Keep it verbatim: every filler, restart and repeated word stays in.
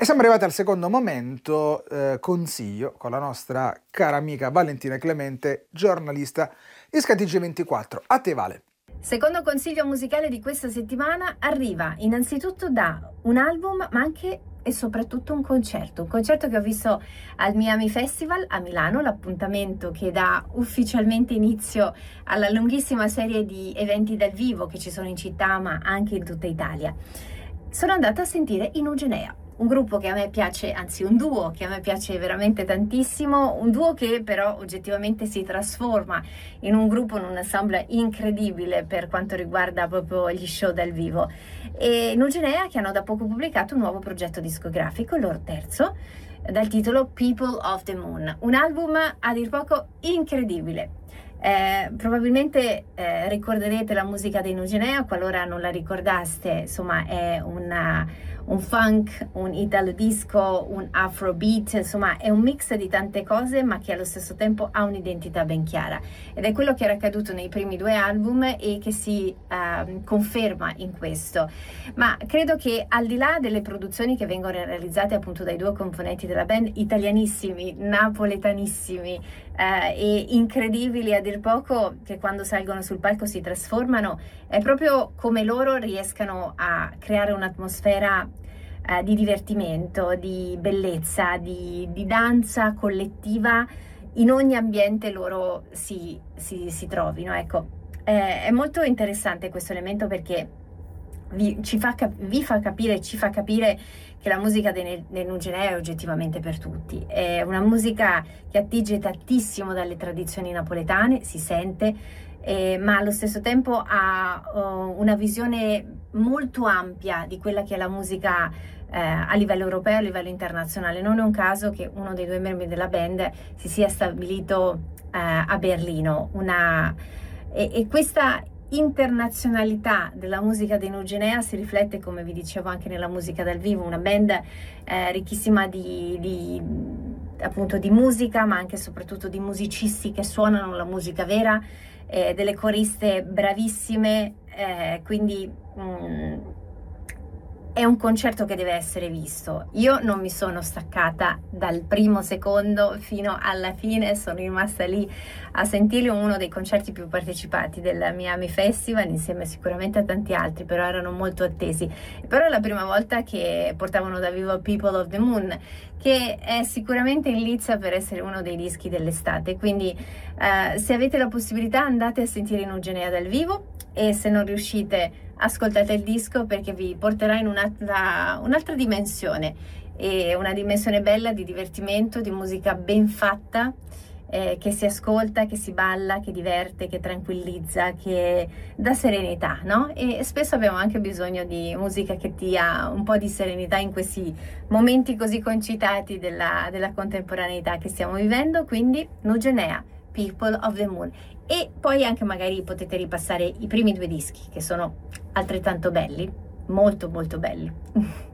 E siamo arrivati al secondo momento, eh, consiglio, con la nostra cara amica Valentina Clemente, giornalista di Sky T G ventiquattro. A te, Vale. Secondo consiglio musicale di questa settimana arriva innanzitutto da un album, ma anche e soprattutto un concerto, un concerto che ho visto al Miami Festival a Milano, l'appuntamento che dà ufficialmente inizio alla lunghissima serie di eventi dal vivo che ci sono in città ma anche in tutta Italia. Sono andata a sentire i Nugenea, un gruppo che a me piace, anzi un duo che a me piace veramente tantissimo, un duo che però oggettivamente si trasforma in un gruppo, in un ensemble incredibile per quanto riguarda proprio gli show dal vivo. E Nugenea che hanno da poco pubblicato un nuovo progetto discografico, il loro terzo, dal titolo People of the Moon, un album a dir poco incredibile. Eh, probabilmente eh, ricorderete la musica dei Nugenea, qualora non la ricordaste, insomma è una, un funk, un italo disco, un afrobeat, insomma è un mix di tante cose ma che allo stesso tempo ha un'identità ben chiara, ed è quello che era accaduto nei primi due album e che si uh, conferma in questo. Ma credo che al di là delle produzioni che vengono realizzate appunto dai due componenti della band, italianissimi, napoletanissimi uh, e incredibili a dir poco, che quando salgono sul palco si trasformano, è proprio come loro riescano a creare un'atmosfera eh, di divertimento, di bellezza, di, di danza collettiva in ogni ambiente loro si, si, si trovino. Ecco, eh, è molto interessante questo elemento perché vi, ci fa, vi fa capire, ci fa capire che la musica dei, dei Nugenea è oggettivamente per tutti. È una musica che attinge tantissimo dalle tradizioni napoletane, si sente, eh, ma allo stesso tempo ha uh, una visione molto ampia di quella che è la musica eh, a livello europeo, a livello internazionale. Non è un caso che uno dei due membri della band si sia stabilito eh, a Berlino. Una, e, e questa internazionalità della musica dei Nugenea si riflette, come vi dicevo, anche nella musica dal vivo, una band eh, ricchissima di, di, appunto, di musica, ma anche e soprattutto di musicisti che suonano la musica vera, eh, delle coriste bravissime, eh, quindi mh, è un concerto che deve essere visto. Io non mi sono staccata dal primo secondo fino alla fine, sono rimasta lì a sentirli, uno dei concerti più partecipati del Miami Festival, insieme sicuramente a tanti altri, però erano molto attesi. Però è la prima volta che portavano da vivo People of the Moon, che è sicuramente in lizza per essere uno dei dischi dell'estate, quindi eh, se avete la possibilità andate a sentire Nugenea dal vivo, e se non riuscite ascoltate il disco perché vi porterà in un'altra, un'altra dimensione, e una dimensione bella di divertimento, di musica ben fatta, eh, che si ascolta, che si balla, che diverte, che tranquillizza, che dà serenità, no? E spesso abbiamo anche bisogno di musica che dia un po' di serenità in questi momenti così concitati della, della contemporaneità che stiamo vivendo. Quindi Nugenea, People of the Moon. E poi anche magari potete ripassare i primi due dischi che sono altrettanto belli, molto molto belli.